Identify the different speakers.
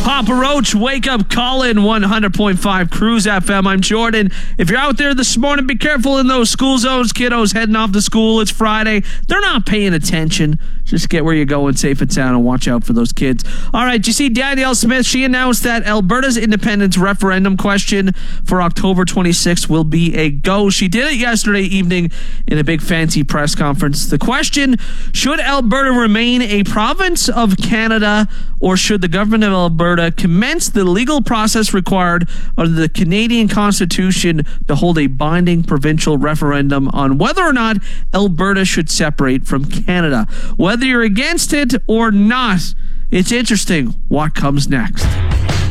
Speaker 1: Papa Roach, wake up, call in 100.5 Cruise FM. I'm Jordan. If you're out there this morning, be careful in those school zones. Kiddos heading off to school. It's Friday. They're not paying attention. Just get where you're going safe and sound and watch out for those kids. All right, you see Danielle Smith, she announced that Alberta's independence referendum question for October 26th will be a go. She did it yesterday evening in a big fancy press conference. The question, should Alberta remain a province of Canada, or should the government of Alberta commence the legal process required under the Canadian Constitution to hold a binding provincial referendum on whether or not Alberta should separate from Canada? Whether you're against it or not, it's interesting what comes next.